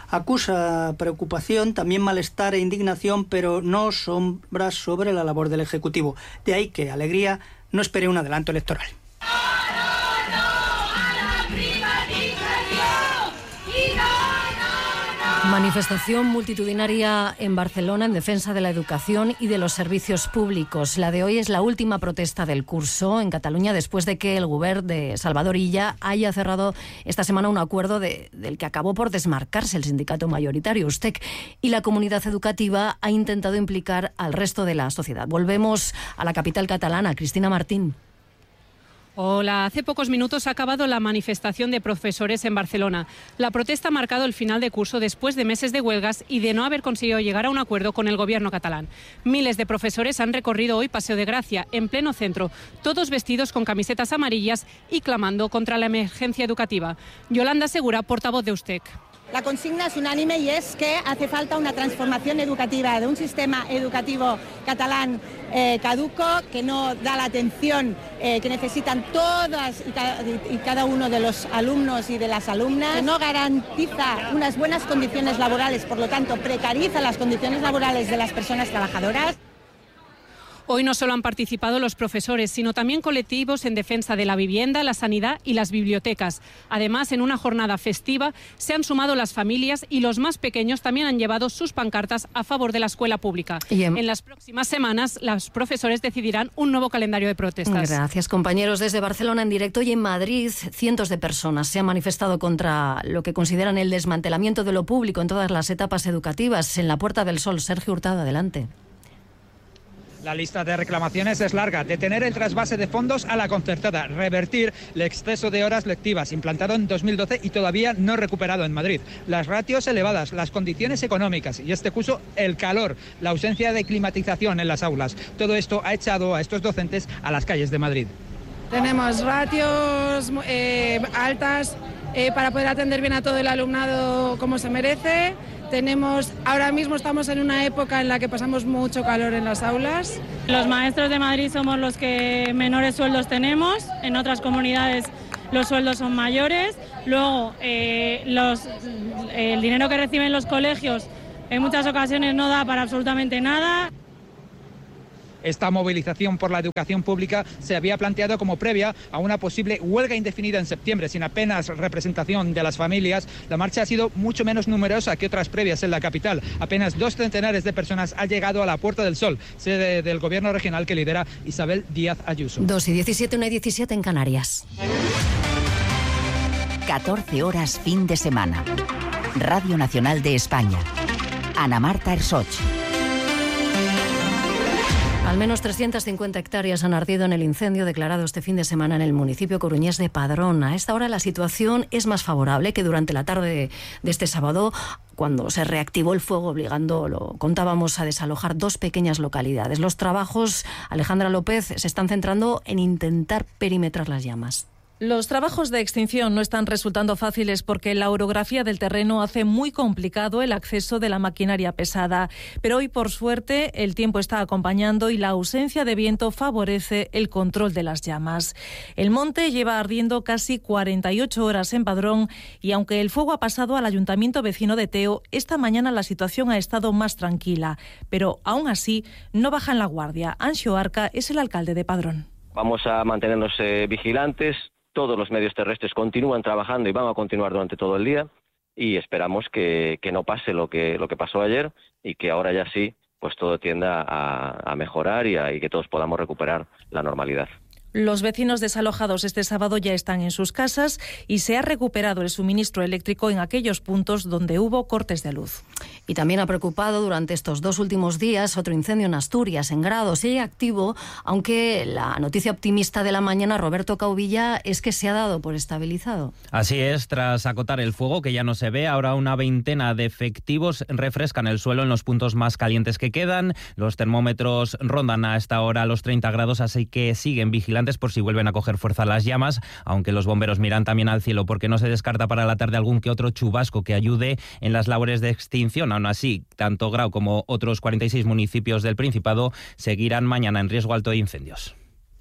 [SPEAKER 19] Acusa preocupación, también malestar e indignación, pero no sombras sobre la labor del Ejecutivo. De ahí que Alegría no espere un adelanto electoral.
[SPEAKER 4] Manifestación multitudinaria en Barcelona en defensa de la educación y de los servicios públicos. La de hoy es la última protesta del curso en Cataluña después de que el Govern de Salvador Illa haya cerrado esta semana un acuerdo de, del que acabó por desmarcarse el sindicato mayoritario, USTEC, y la comunidad educativa ha intentado implicar al resto de la sociedad. Volvemos a la capital catalana. Cristina Martín.
[SPEAKER 9] Hola, hace pocos minutos ha acabado la manifestación de profesores en Barcelona. La protesta ha marcado el final de curso después de meses de huelgas y de no haber conseguido llegar a un acuerdo con el gobierno catalán. Miles de profesores han recorrido hoy Paseo de Gracia, en pleno centro, todos vestidos con camisetas amarillas y clamando contra la emergencia educativa. Yolanda Segura, portavoz de USTEC.
[SPEAKER 21] La consigna es unánime y es que hace falta una transformación educativa de un sistema educativo catalán eh, caduco, que no da la atención eh, que necesitan todas y cada, y cada uno de los alumnos y de las alumnas, que no garantiza unas buenas condiciones laborales, por lo tanto precariza las condiciones laborales de las personas trabajadoras.
[SPEAKER 9] Hoy no solo han participado los profesores, sino también colectivos en defensa de la vivienda, la sanidad y las bibliotecas. Además, en una jornada festiva se han sumado las familias y los más pequeños también han llevado sus pancartas a favor de la escuela pública. Y en... en las próximas semanas, los profesores decidirán un nuevo calendario de protestas.
[SPEAKER 4] Gracias, compañeros. Desde Barcelona en directo y en Madrid, cientos de personas se han manifestado contra lo que consideran el desmantelamiento de lo público en todas las etapas educativas. En la Puerta del Sol, Sergio Hurtado, adelante.
[SPEAKER 1] La lista de reclamaciones es larga. Detener el trasvase de fondos a la concertada, revertir el exceso de horas lectivas implantado en dos mil doce y todavía no recuperado en Madrid, las ratios elevadas, las condiciones económicas y este curso el calor, la ausencia de climatización en las aulas. Todo esto ha echado a estos docentes a las calles de Madrid.
[SPEAKER 22] Tenemos ratios eh, altas eh, para poder atender bien a todo el alumnado como se merece. Tenemos, ahora mismo estamos en una época en la que pasamos mucho calor en las aulas.
[SPEAKER 23] Los maestros de Madrid somos los que menores sueldos tenemos, en otras comunidades los sueldos son mayores. Luego, eh, los, el dinero que reciben los colegios en muchas ocasiones no da para absolutamente nada.
[SPEAKER 1] Esta movilización por la educación pública se había planteado como previa a una posible huelga indefinida en septiembre, sin apenas representación de las familias. La marcha ha sido mucho menos numerosa que otras previas en la capital. Apenas dos centenares de personas han llegado a la Puerta del Sol, sede del gobierno regional que lidera Isabel Díaz Ayuso.
[SPEAKER 4] dos y diecisiete, una y diecisiete en Canarias.
[SPEAKER 15] catorce horas fin de semana. Radio Nacional de España. Ana Marta Ersoch.
[SPEAKER 4] Al menos trescientas cincuenta hectáreas han ardido en el incendio declarado este fin de semana en el municipio coruñés de Padrón. A esta hora la situación es más favorable que durante la tarde de este sábado, cuando se reactivó el fuego, obligando, lo contábamos, a desalojar dos pequeñas localidades. Los trabajos, Alejandra López, se están centrando en intentar perimetrar las llamas.
[SPEAKER 24] Los trabajos de extinción no están resultando fáciles porque la orografía del terreno hace muy complicado el acceso de la maquinaria pesada. Pero hoy, por suerte, el tiempo está acompañando y la ausencia de viento favorece el control de las llamas. El monte lleva ardiendo casi cuarenta y ocho horas en Padrón y aunque el fuego ha pasado al ayuntamiento vecino de Teo, esta mañana la situación ha estado más tranquila. Pero aún así, no bajan la guardia. Anxo Arca es el alcalde de Padrón.
[SPEAKER 10] Vamos a mantenernos eh, vigilantes. Todos los medios terrestres continúan trabajando y van a continuar durante todo el día y esperamos que, que no pase lo que, lo que pasó ayer y que ahora ya sí, pues todo tienda a, a mejorar y, a, y que todos podamos recuperar la normalidad.
[SPEAKER 24] Los vecinos desalojados este sábado ya están en sus casas y se ha recuperado el suministro eléctrico en aquellos puntos donde hubo cortes de luz.
[SPEAKER 4] Y también ha preocupado durante estos dos últimos días otro incendio en Asturias, en Grado. Sigue activo, aunque la noticia optimista de la mañana, Roberto Cauvilla, es que se ha dado por estabilizado.
[SPEAKER 25] Así es, tras acotar el fuego, que ya no se ve, ahora una veintena de efectivos refrescan el suelo en los puntos más calientes que quedan. Los termómetros rondan a esta hora los treinta grados, así que siguen vigilando por si vuelven a coger fuerza las llamas, aunque los bomberos miran también al cielo porque no se descarta para la tarde algún que otro chubasco que ayude en las labores de extinción. Aún así, tanto Grau como otros cuarenta y seis municipios del Principado seguirán mañana en riesgo alto de incendios.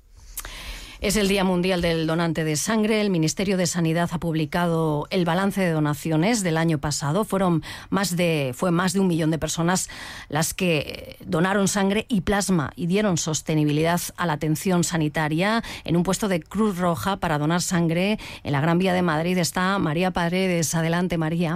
[SPEAKER 4] Es el Día Mundial del Donante de Sangre. El Ministerio de Sanidad ha publicado el balance de donaciones del año pasado. Fueron más de, fue más de un millón de personas las que donaron sangre y plasma y dieron sostenibilidad a la atención sanitaria. En un puesto de Cruz Roja para donar sangre en la Gran Vía de Madrid está María Paredes. Adelante, María.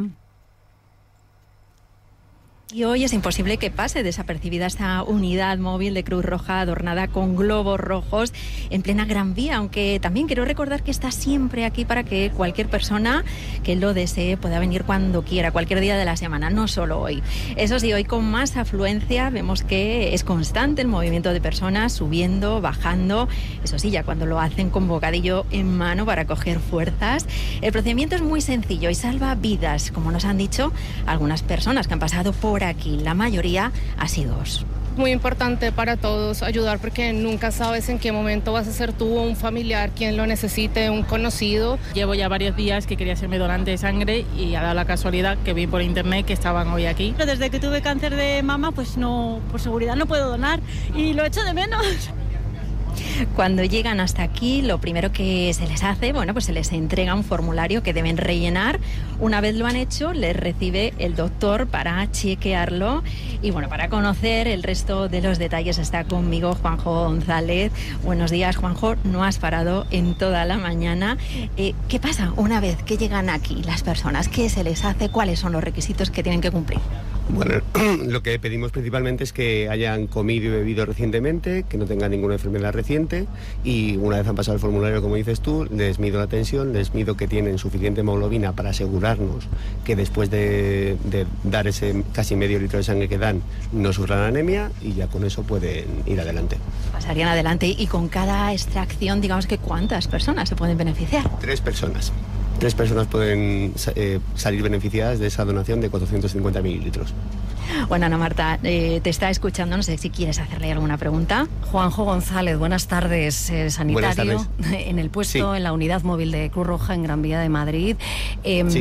[SPEAKER 26] Y hoy es imposible que pase desapercibida esta unidad móvil de Cruz Roja adornada con globos rojos en plena Gran Vía, aunque también quiero recordar que está siempre aquí para que cualquier persona que lo desee pueda venir cuando quiera, cualquier día de la semana, no solo hoy. Eso sí, hoy con más afluencia vemos que es constante el movimiento de personas subiendo, bajando, eso sí, ya cuando lo hacen con bocadillo en mano para coger fuerzas. El procedimiento es muy sencillo y salva vidas, como nos han dicho algunas personas que han pasado por aquí, la mayoría asiduos.
[SPEAKER 27] Muy importante para todos ayudar porque nunca sabes en qué momento vas a ser tú o un familiar quien lo necesite, un conocido.
[SPEAKER 28] Llevo ya varios días que quería hacerme donante de sangre y ha dado la casualidad que vi por internet que estaban hoy aquí.
[SPEAKER 29] Desde que tuve cáncer de mama, pues no, por seguridad no puedo donar y lo echo de menos.
[SPEAKER 26] Cuando llegan hasta aquí, lo primero que se les hace, bueno, pues se les entrega un formulario que deben rellenar. Una vez lo han hecho, les recibe el doctor para chequearlo. Y bueno, para conocer el resto de los detalles está conmigo Juanjo González. Buenos días, Juanjo. No has parado en toda la mañana. Eh, ¿Qué pasa una vez que llegan aquí las personas? ¿Qué se les hace? ¿Cuáles son los requisitos que tienen que cumplir?
[SPEAKER 2] Bueno, lo que pedimos principalmente es que hayan comido y bebido recientemente, que no tengan ninguna enfermedad reciente, y una vez han pasado el formulario, como dices tú, les mido la tensión, les mido que tienen suficiente hemoglobina para asegurarnos que después de, de dar ese casi medio litro de sangre que dan no sufran anemia, y ya con eso pueden ir adelante.
[SPEAKER 26] Pasarían adelante, y con cada extracción, digamos que ¿cuántas personas se pueden beneficiar?
[SPEAKER 2] Tres personas. Tres personas pueden eh, salir beneficiadas de esa donación de cuatrocientos cincuenta mililitros.
[SPEAKER 26] Bueno, Ana Marta, eh, te está escuchando, no sé si quieres hacerle alguna pregunta.
[SPEAKER 4] Juanjo González, buenas tardes, eh, sanitario
[SPEAKER 2] buenas tardes.
[SPEAKER 4] En el puesto, sí. En la unidad móvil de Cruz Roja en Gran Vía de Madrid. Eh, sí.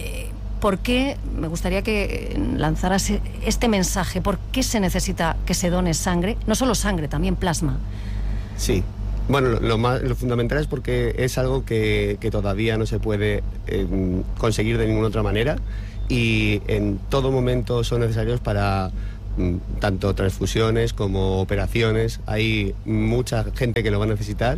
[SPEAKER 4] ¿Por qué, me gustaría que lanzaras este mensaje, por qué se necesita que se done sangre? No solo sangre, también plasma.
[SPEAKER 2] Sí. Bueno, lo, lo, más, lo fundamental es porque es algo que, que todavía no se puede eh, conseguir de ninguna otra manera, y en todo momento son necesarios para mm, tanto transfusiones como operaciones. Hay mucha gente que lo va a necesitar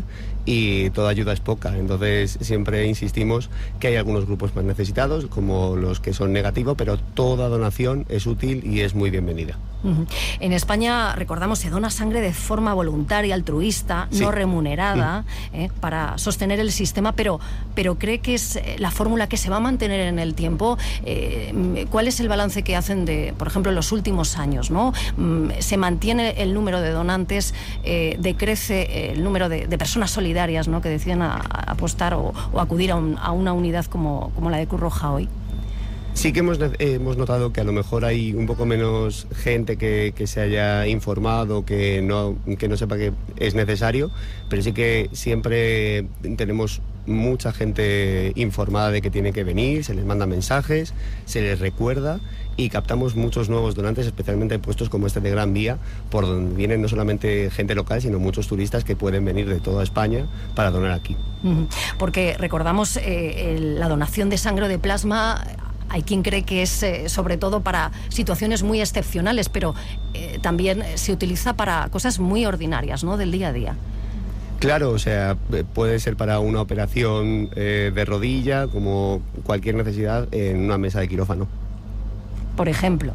[SPEAKER 2] y toda ayuda es poca. Entonces siempre insistimos que hay algunos grupos más necesitados, como los que son negativos, pero toda donación es útil y es muy bienvenida.
[SPEAKER 4] Uh-huh. En España, recordamos, se dona sangre de forma voluntaria, altruista, sí. no remunerada, uh-huh. eh, para sostener el sistema, pero, pero cree que es la fórmula que se va a mantener en el tiempo. Eh, ¿Cuál es el balance que hacen de, por ejemplo, en los últimos años, ¿no? ¿Se mantiene el número de donantes? Eh, ¿Decrece el número de, de personas solidarias, ¿no?, que deciden a, a apostar o, o acudir a, un, a una unidad como, como la de Cruz Roja hoy?
[SPEAKER 2] Sí que hemos, eh, hemos notado que a lo mejor hay un poco menos gente que, que se haya informado, que no, que no sepa que es necesario, pero sí que siempre tenemos mucha gente informada de que tiene que venir, se les manda mensajes, se les recuerda, y captamos muchos nuevos donantes, especialmente en puestos como este de Gran Vía, por donde vienen no solamente gente local, sino muchos turistas que pueden venir de toda España para donar aquí.
[SPEAKER 4] Porque recordamos eh, el, la donación de sangre o de plasma. Hay quien cree que es eh, sobre todo para situaciones muy excepcionales, pero eh, también se utiliza para cosas muy ordinarias, ¿no?, del día a día.
[SPEAKER 2] Claro, o sea, puede ser para una operación eh, de rodilla, como cualquier necesidad en una mesa de quirófano.
[SPEAKER 4] Por ejemplo.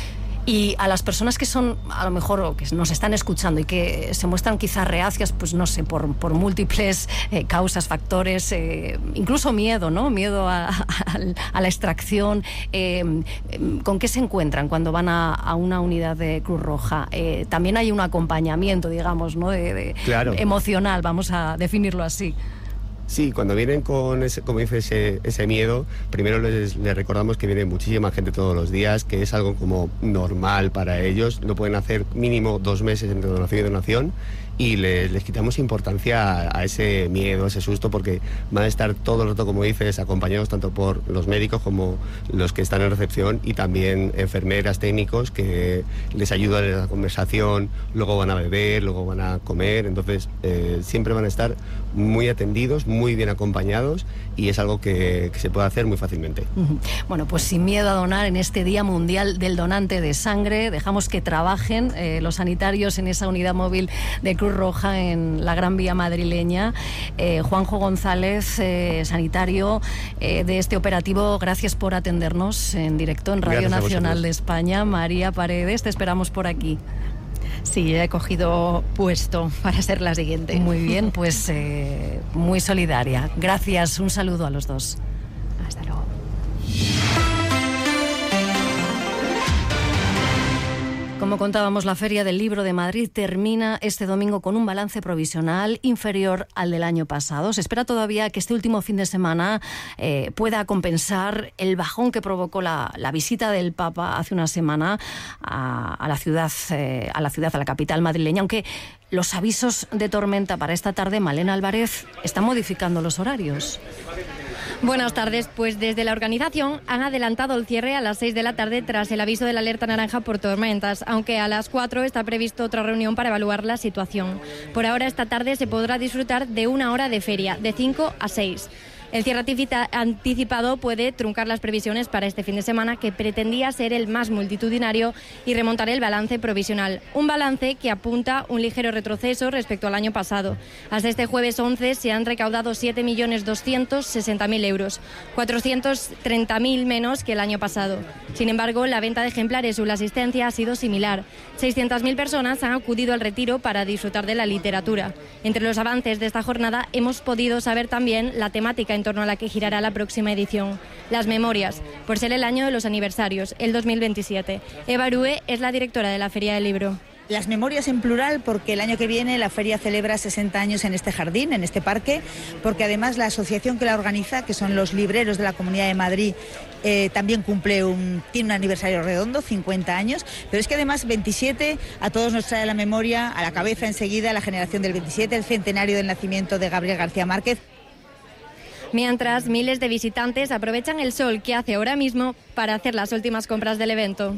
[SPEAKER 4] Y a las personas que son, a lo mejor, o que nos están escuchando y que se muestran quizás reacias, pues no sé, por, por múltiples eh, causas, factores, eh, incluso miedo, ¿no? Miedo a, a, a la extracción. Eh, ¿Con qué se encuentran cuando van a, a una unidad de Cruz Roja? Eh, también hay un acompañamiento, digamos, ¿no?, de, de
[SPEAKER 2] claro.
[SPEAKER 4] emocional, vamos a definirlo así.
[SPEAKER 2] Sí, cuando vienen con, ese, como dices, ese, ese miedo, primero les, les recordamos que viene muchísima gente todos los días, que es algo como normal para ellos. Lo pueden hacer mínimo dos meses entre donación y donación, y les, les quitamos importancia a, a ese miedo, a ese susto, porque van a estar todo el rato, como dices, acompañados tanto por los médicos como los que están en recepción, y también enfermeras, técnicos que les ayudan en la conversación, luego van a beber, luego van a comer. Entonces eh, siempre van a estar muy atendidos, muy bien acompañados, y es algo que, que se puede hacer muy fácilmente.
[SPEAKER 4] Bueno, pues sin miedo a donar en este Día Mundial del Donante de Sangre, dejamos que trabajen eh, los sanitarios en esa unidad móvil de Cruz Roja en la Gran Vía madrileña. Eh, Juanjo González, eh, sanitario eh, de este operativo, gracias por atendernos en directo en Radio
[SPEAKER 2] Gracias
[SPEAKER 4] Nacional de España. María Paredes, te esperamos por aquí.
[SPEAKER 26] Sí, he cogido puesto para ser la siguiente.
[SPEAKER 4] Muy bien, pues eh, muy solidaria. Gracias, un saludo a los dos.
[SPEAKER 26] Hasta luego.
[SPEAKER 4] Como contábamos, la Feria del Libro de Madrid termina este domingo con un balance provisional inferior al del año pasado. Se espera todavía que este último fin de semana eh, pueda compensar el bajón que provocó la, la visita del Papa hace una semana a, a la ciudad, eh, a la ciudad, a la capital madrileña, aunque los avisos de tormenta para esta tarde, Malena Álvarez, están modificando los horarios.
[SPEAKER 3] Buenas tardes. Pues desde la organización han adelantado el cierre a las seis de la tarde tras el aviso de la alerta naranja por tormentas, aunque a las cuatro está previsto otra reunión para evaluar la situación. Por ahora, esta tarde se podrá disfrutar de una hora de feria, de cinco a seis. El cierre anticipado puede truncar las previsiones para este fin de semana, que pretendía ser el más multitudinario y remontar el balance provisional. Un balance que apunta un ligero retroceso respecto al año pasado. Hasta este jueves once se han recaudado siete millones doscientos sesenta mil euros, cuatrocientos treinta mil menos que el año pasado. Sin embargo, la venta de ejemplares o la asistencia ha sido similar. seiscientas mil personas han acudido al retiro para disfrutar de la literatura. Entre los avances de esta jornada hemos podido saber también la temática en torno a la que girará la próxima edición. Las memorias, por ser el año de los aniversarios, el dos mil veintisiete. Eva Arúe es la directora de la Feria del Libro.
[SPEAKER 5] Las memorias en plural porque el año que viene la feria celebra sesenta años en este jardín, en este parque, porque además la asociación que la organiza, que son los libreros de la Comunidad de Madrid, eh, también cumple un, tiene un aniversario redondo, cincuenta años, pero es que además veintisiete a todos nos trae a la memoria, a la cabeza enseguida, la generación del veintisiete, el centenario del nacimiento de Gabriel García Márquez.
[SPEAKER 3] Mientras, miles de visitantes aprovechan el sol que hace ahora mismo para hacer las últimas compras del evento.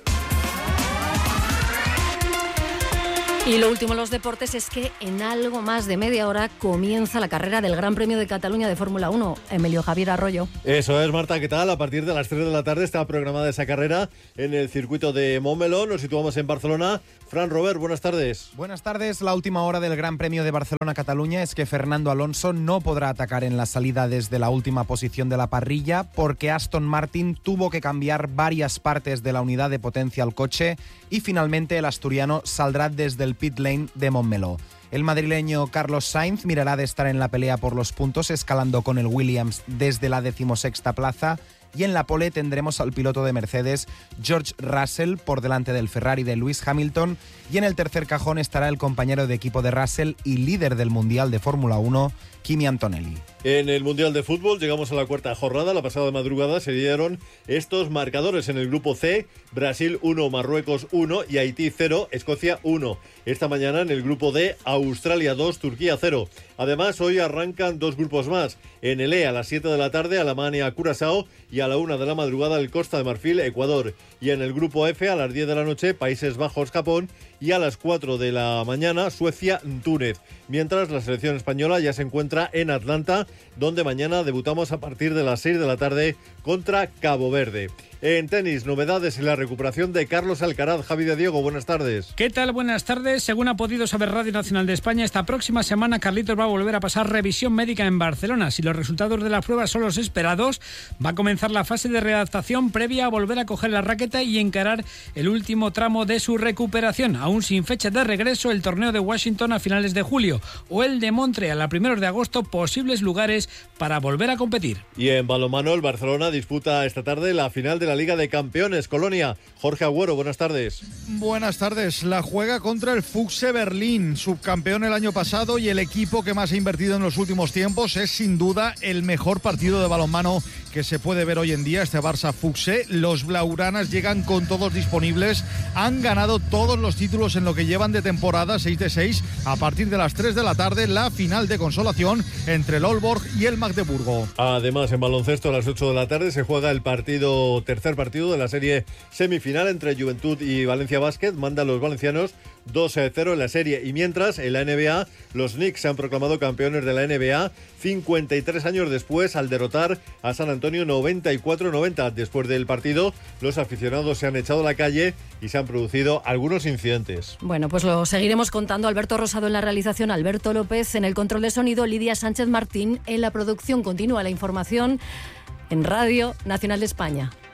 [SPEAKER 4] Y lo último en los deportes es que en algo más de media hora comienza la carrera del Gran Premio de Cataluña de Fórmula uno. Emilio Javier Arroyo.
[SPEAKER 6] Eso es, Marta, ¿qué tal? A partir de las tres de la tarde está programada esa carrera en el circuito de Montmeló. Nos situamos en Barcelona. Fran Robert, buenas tardes.
[SPEAKER 8] Buenas tardes. La última hora del Gran Premio de Barcelona-Cataluña es que Fernando Alonso no podrá atacar en la salida desde la última posición de la parrilla porque Aston Martin tuvo que cambiar varias partes de la unidad de potencia al coche y finalmente el asturiano saldrá desde el pit lane de Montmeló. El madrileño Carlos Sainz mirará de estar en la pelea por los puntos, escalando con el Williams desde la decimosexta plaza. Y en la pole tendremos al piloto de Mercedes, George Russell, por delante del Ferrari de Lewis Hamilton. Y en el tercer cajón estará el compañero de equipo de Russell y líder del Mundial de Fórmula uno, Kimi Antonelli.
[SPEAKER 6] En el Mundial de Fútbol llegamos a la cuarta jornada. La pasada madrugada se dieron estos marcadores en el grupo C: Brasil uno, Marruecos uno y Haití cero, Escocia uno. Esta mañana en el grupo D, Australia dos, Turquía cero. Además, hoy arrancan dos grupos más. En el E, a las siete de la tarde, Alemania, Curazao, y a la una de la madrugada, el Costa de Marfil, Ecuador. Y en el grupo F, a las diez de la noche, Países Bajos, Japón, y a las cuatro de la mañana, Suecia, Túnez. Mientras, la selección española ya se encuentra en Atlanta, donde mañana debutamos a partir de las seis de la tarde contra Cabo Verde. En tenis, novedades en la recuperación de Carlos Alcaraz. Javi de Diego, buenas tardes.
[SPEAKER 11] ¿Qué tal? Buenas tardes. Según ha podido saber Radio Nacional de España, esta próxima semana Carlitos va a volver a pasar revisión médica en Barcelona. Si los resultados de las pruebas son los esperados, va a comenzar la fase de readaptación previa a volver a coger la raqueta y encarar el último tramo de su recuperación. Aún sin fecha de regreso, el torneo de Washington a finales de julio o el de Montreal a primeros de agosto, posibles lugares para volver a competir.
[SPEAKER 6] Y en balonmano, el Barcelona disputa esta tarde la final de la Liga de Campeones, Colonia. Jorge Agüero, buenas tardes.
[SPEAKER 12] Buenas tardes. La juega contra el Füchse Berlín, subcampeón el año pasado y el equipo que más ha invertido en los últimos tiempos. Es sin duda el mejor partido de balonmano que se puede ver hoy en día, este Barça Füchse. Los blaugranas llegan con todos disponibles, han ganado todos los títulos en lo que llevan de temporada, seis de seis. A partir de las tres de la tarde, la final de consolación entre el Aalborg y el Magdeburgo.
[SPEAKER 6] Además, en baloncesto a las ocho de la tarde se juega el partido, tercer partido de la serie semifinal entre Juventud y Valencia Basket. Mandan los valencianos dos a cero en la serie. Y mientras, en la N B A, los Knicks se han proclamado campeones de la N B A cincuenta y tres años después, al derrotar a San Antonio noventa y cuatro noventa. Después del partido, los aficionados se han echado a la calle y se han producido algunos incidentes.
[SPEAKER 4] Bueno, pues lo seguiremos contando. Alberto Rosado en la realización, Alberto López en el control de sonido, Lidia Sánchez Martín en la producción. Continúa la información en Radio Nacional de España.